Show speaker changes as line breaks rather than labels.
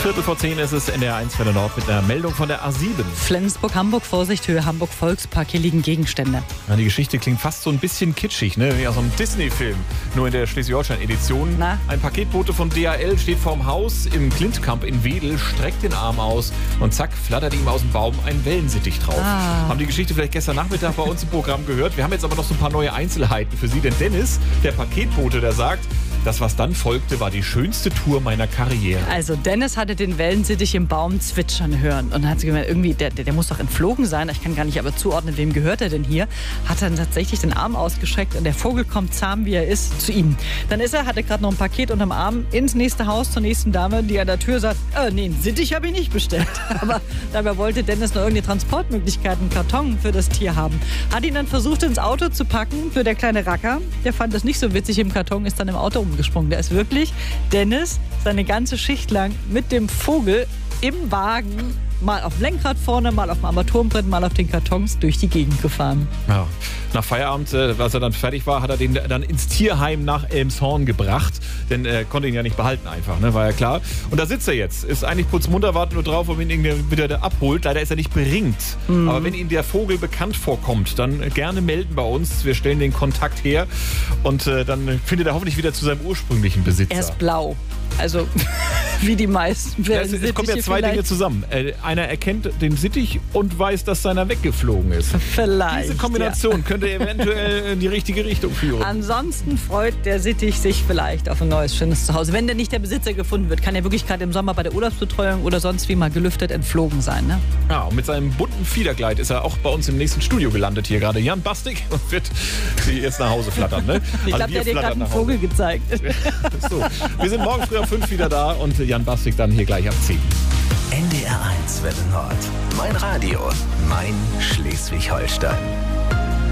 9:15 ist es, NDR1 Welle Nord mit einer Meldung von der A7.
Flensburg-Hamburg, Vorsicht, Höhe Hamburg-Volkspark, hier liegen Gegenstände.
Ja, die Geschichte klingt fast so ein bisschen kitschig, ne? Wie aus einem Disney-Film, nur in der Schleswig-Holstein-Edition.
Na?
Ein Paketbote von DHL steht vorm Haus im Klintkamp in Wedel, streckt den Arm aus und zack, flattert ihm aus dem Baum ein Wellensittich drauf. Haben die Geschichte vielleicht gestern Nachmittag bei uns im Programm gehört. Wir haben jetzt aber noch so ein paar neue Einzelheiten für Sie, denn Dennis, der Paketbote, der sagt, das, was dann folgte, war die schönste Tour meiner Karriere.
Also Dennis hatte den Wellensittich im Baum zwitschern hören und dann hat sie gemeint, irgendwie, der muss doch entflogen sein. Ich kann gar nicht aber zuordnen, wem gehört er denn hier. Hat dann tatsächlich den Arm ausgestreckt und der Vogel kommt zahm, wie er ist, zu ihm. Dann hatte gerade noch ein Paket unterm Arm ins nächste Haus zur nächsten Dame, die an der Tür sagt, nee, einen Sittich habe ich nicht bestellt. Aber dabei wollte Dennis noch irgendeine Transportmöglichkeit, einen Karton für das Tier haben. Hat ihn dann versucht, ins Auto zu packen, nur der kleine Racker, der fand das nicht so witzig im Karton, ist dann im Auto umgesprungen. Der ist wirklich, Dennis, seine ganze Schicht lang mit dem Vogel im Wagen, mal auf dem Lenkrad vorne, mal auf dem Armaturenbrett, mal auf den Kartons durch die Gegend gefahren.
Ja. Nach Feierabend, als er dann fertig war, hat er den dann ins Tierheim nach Elmshorn gebracht. Denn er konnte ihn ja nicht behalten einfach, ne? War ja klar. Und da sitzt er jetzt. Ist eigentlich putzmunter, wartet nur drauf, ob ihn irgendwie wieder abholt. Leider ist er nicht beringt. Aber wenn Ihnen der Vogel bekannt vorkommt, dann gerne melden bei uns. Wir stellen den Kontakt her. Und dann findet er hoffentlich wieder zu seinem ursprünglichen Besitzer.
Er ist blau. Also, wie die meisten.
Ja, es kommen ja zwei Dinge zusammen. Einer erkennt den Sittich und weiß, dass seiner weggeflogen ist.
Vielleicht.
Diese Kombination könnte eventuell in die richtige Richtung führen.
Ansonsten freut der Sittich sich vielleicht auf ein neues, schönes Zuhause. Wenn denn nicht der Besitzer gefunden wird, kann er wirklich gerade im Sommer bei der Urlaubsbetreuung oder sonst wie mal gelüftet entflogen sein. Ne?
Ja, und mit seinem bunten Fiederkleid ist er auch bei uns im nächsten Studio gelandet hier gerade. Jan Bastik wird sie jetzt nach Hause flattern. Ne?
Ich glaube, der hat dir gerade einen Vogel gezeigt.
So. Wir sind morgen früh um 5 wieder da und Jan Bastik dann hier gleich ab 10.
NDR1 Welle Nord. Mein Radio, mein Schleswig-Holstein.